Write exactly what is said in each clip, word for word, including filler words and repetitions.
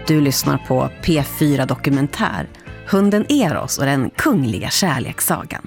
Du lyssnar på P fyra Dokumentär, Hunden Eros och den kungliga kärlekssagan.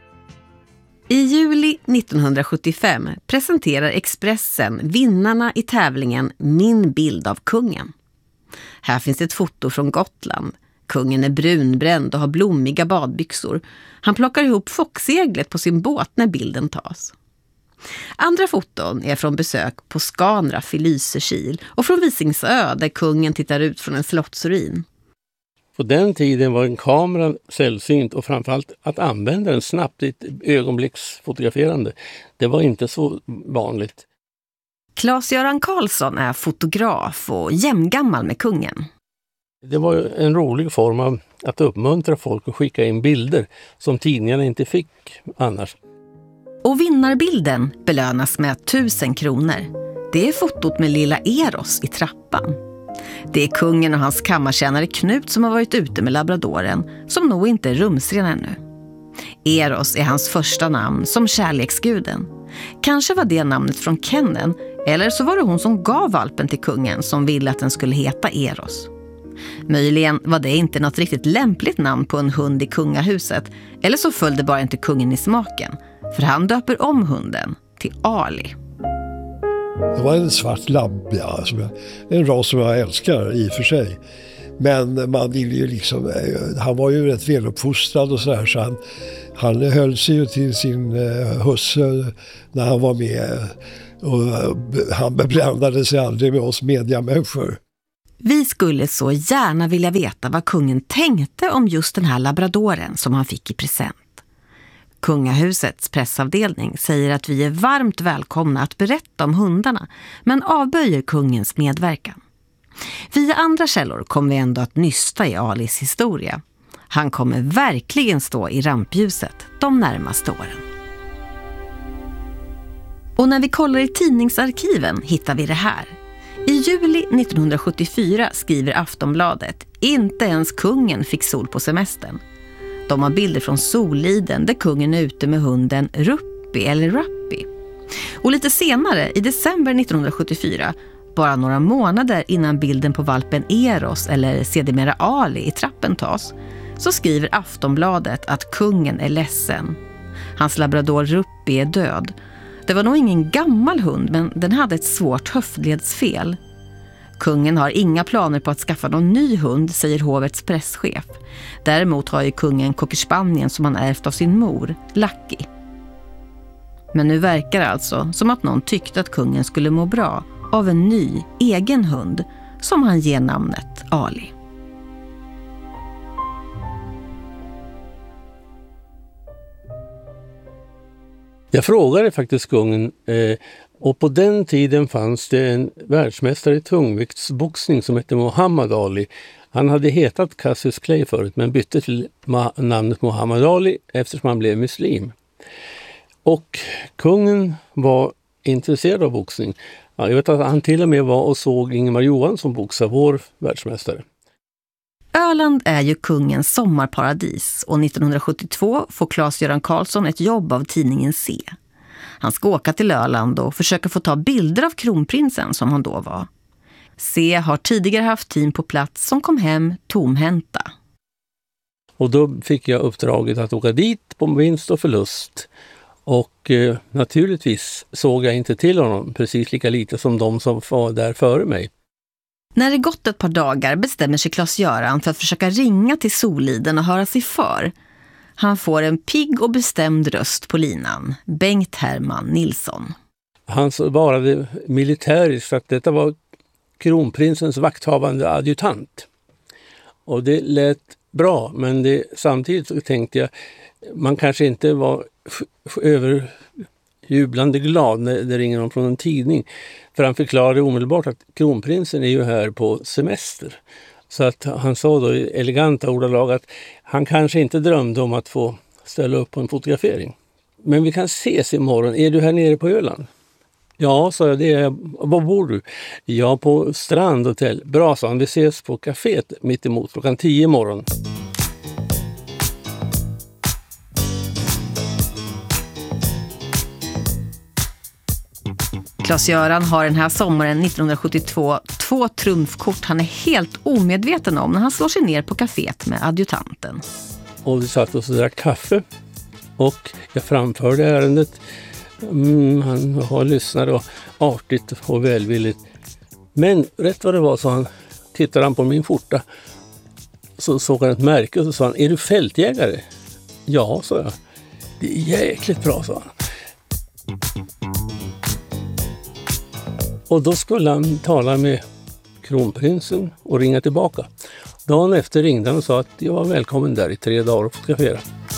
I juli nittonhundrasjuttiofem presenterar Expressen vinnarna i tävlingen Min bild av kungen. Här finns ett foto från Gotland. Kungen är brunbränd och har blommiga badbyxor. Han plockar ihop foxseglet på sin båt när bilden tas. Andra foton är från besök på Skanraff i Lysekil och från Visingsö där kungen tittar ut från en slottsruin. På den tiden var en kamera sällsynt och framförallt att använda den snabbt i ett ögonblicksfotograferande. Det var inte så vanligt. Claes-Göran Karlsson är fotograf och jämngammal med kungen. Det var en rolig form av att uppmuntra folk att skicka in bilder som tidningarna inte fick annars. Och vinnarbilden belönas med tusen kronor. Det är fotot med lilla Eros i trappan. Det är kungen och hans kammartjänare Knut som har varit ute med labradoren, som nog inte är rumsren ännu. Eros är hans första namn som kärleksguden. Kanske var det namnet från Kennen, eller så var det hon som gav valpen till kungen som ville att den skulle heta Eros. Möjligen var det inte något riktigt lämpligt namn på en hund i kungahuset, eller så följde bara inte kungen i smaken, för han döper om hunden till Ali. Det var en svart labbja, som jag, en ras som jag älskar i och för sig. Men man vill ju liksom, han var ju rätt väluppfostrad och sådär, så han, han höll sig ju till sin uh, husse när han var med. Och uh, han beblandade sig aldrig med oss mediamänniskor. Vi skulle så gärna vilja veta vad kungen tänkte om just den här labradoren som han fick i present. Kungahusets pressavdelning säger att vi är varmt välkomna att berätta om hundarna, men avböjer kungens medverkan. Via andra källor kommer vi ändå att nysta i Alis historia. Han kommer verkligen stå i rampljuset de närmaste åren. Och när vi kollar i tidningsarkiven hittar vi det här. I juli nittonhundrasjuttiofyra skriver Aftonbladet: inte ens kungen fick sol på semestern. De har bilder från Solliden där kungen är ute med hunden Ruppi eller Rappi. Och lite senare, i december nittonhundrasjuttiofyra, bara några månader innan bilden på valpen Eros eller sedermera Ali i trappen tas, så skriver Aftonbladet att kungen är ledsen. Hans labrador Ruppi är död. Det var nog ingen gammal hund, men den hade ett svårt höftledsfel. Kungen har inga planer på att skaffa någon ny hund, säger hovets presschef. Däremot har ju kungen cockerspanien som han ärvt av sin mor, Lucky. Men nu verkar det alltså som att någon tyckte att kungen skulle må bra av en ny, egen hund som han ger namnet Ali. Jag frågade faktiskt kungen eh, och på den tiden fanns det en världsmästare i tungviktsboxning som hette Muhammad Ali. Han hade hetat Cassius Clay förut men bytte till ma- namnet Muhammad Ali eftersom han blev muslim. Och kungen var intresserad av boxning. Ja, jag vet att han till och med var och såg Ingemar Johansson boxa, vår världsmästare. Öland är ju kungens sommarparadis och nittonhundrasjuttiotvå får Claes-Göran Karlsson ett jobb av tidningen C. Han ska åka till Öland och försöka få ta bilder av kronprinsen som han då var. C har tidigare haft team på plats som kom hem tomhänta. Och då fick jag uppdraget att åka dit på vinst och förlust. Och eh, naturligtvis såg jag inte till honom precis lika lite som de som var där före mig. När det gått ett par dagar bestämmer sig Claes-Göran för att försöka ringa till Solliden och höra sig för. Han får en pigg och bestämd röst på linan, Bengt Herman Nilsson. Han svarade militäriskt att detta var kronprinsens vakthavande adjutant. Och det lät bra, men det, samtidigt så tänkte jag man kanske inte var f- f- överjublande glad när det ringer någon från en tidning. För han förklarade omedelbart att kronprinsen är ju här på semester. Så att han sa då i eleganta ordalag att han kanske inte drömde om att få ställa upp på en fotografering. Men vi kan ses imorgon. Är du här nere på Öland? Ja, sa jag. Det är, var bor du? Ja, på Strandhotell. Bra, sa han. Vi ses på kaféet mitt emot klockan tio imorgon. Claes-Göran har den här sommaren nittonhundrasjuttiotvå två trumfkort han är helt omedveten om när han slår sig ner på kaféet med adjutanten. Och vi satt och så drack kaffe och jag framförde ärendet. Mm, han har lyssnat och artigt och välvilligt. Men rätt vad det var så han tittade han på min skjorta. Så såg han ett märke och så sa han, är du fältjägare? Ja, sa jag. Det är jäkligt bra, sa han. Och då skulle han tala med kronprinsen och ringa tillbaka. Dagen efter ringde han och sa att jag var välkommen där i tre dagar och fotografera.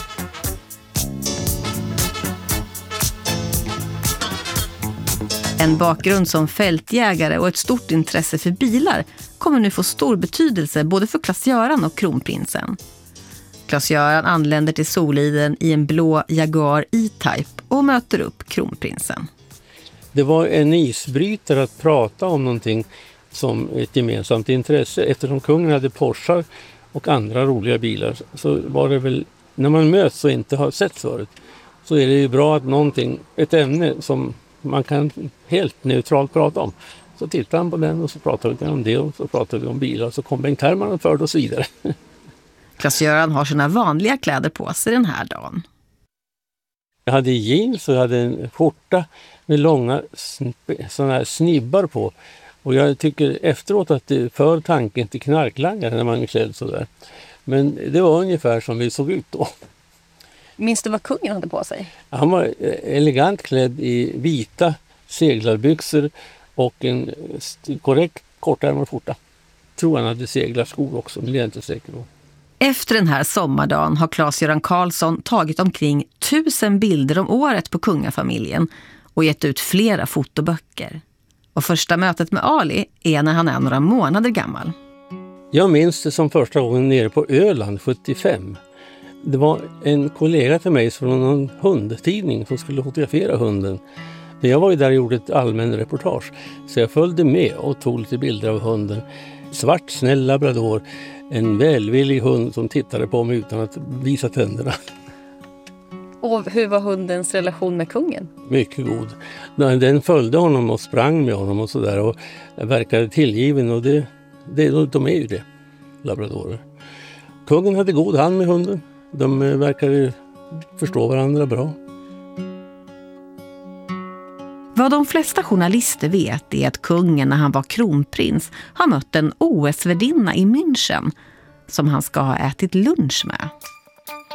En bakgrund som fältjägare och ett stort intresse för bilar kommer nu få stor betydelse både för Claes-Göran och kronprinsen. Claes-Göran anländer till Soliden i en blå Jaguar E-Type och möter upp kronprinsen. Det var en isbrytare att prata om någonting som ett gemensamt intresse. Eftersom kungen hade Porsche och andra roliga bilar så var det väl, när man möts och inte har sett förut, så är det ju bra att någonting, ett ämne som man kan helt neutralt prata om. Så tittar han på den och så pratar vi om det och så pratar vi om bilar och så kom Bengt Herman och förde oss vidare. Claes-Göran har sina vanliga kläder på sig den här dagen. Jag hade jeans och jag hade en skjorta med långa såna här snibbar på. Och jag tycker efteråt att det för tanken till knarklangare när man är klädd sådär. Men det var ungefär som vi såg ut då. Minns du vad kungen hade på sig? Han var elegant klädd i vita seglarbyxor och en korrekt kortärmad skjorta. Tror han hade seglarskor också, men det är jag inte säker på. Efter den här sommardagen har Claes-Göran Karlsson tagit omkring tusen bilder om året på kungafamiljen och gett ut flera fotoböcker. Och första mötet med Ali är när han är några månader gammal. Jag minns det som första gången nere på Öland sjuttiofem. Det var en kollega till mig från en hundtidning som skulle fotografera hunden. Men jag var ju där och gjorde ett allmän reportage. Så jag följde med och tog lite bilder av hunden. Svart, snäll labrador. En välvillig hund som tittade på mig utan att visa tänderna. Och hur var hundens relation med kungen? Mycket god. Den följde honom och sprang med honom och sådär och verkade tillgiven. Och det, det, de är ju det, labradorer. Kungen hade god hand med hunden. De verkade förstå varandra bra. Vad de flesta journalister vet är att kungen när han var kronprins har mött en O S-värdinna i München som han ska ha ätit lunch med.